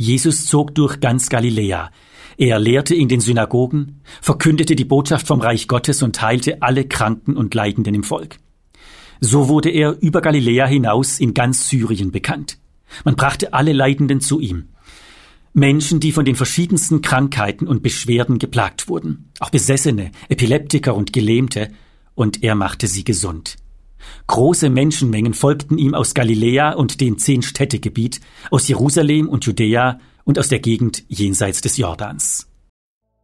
Jesus zog durch ganz Galiläa. Er lehrte in den Synagogen, verkündete die Botschaft vom Reich Gottes und heilte alle Kranken und Leidenden im Volk. So wurde er über Galiläa hinaus in ganz Syrien bekannt. Man brachte alle Leidenden zu ihm. Menschen, die von den verschiedensten Krankheiten und Beschwerden geplagt wurden, auch Besessene, Epileptiker und Gelähmte, und er machte sie gesund. Große Menschenmengen folgten ihm aus Galiläa und dem 10-Städtegebiet, aus Jerusalem und Judäa und aus der Gegend jenseits des Jordans.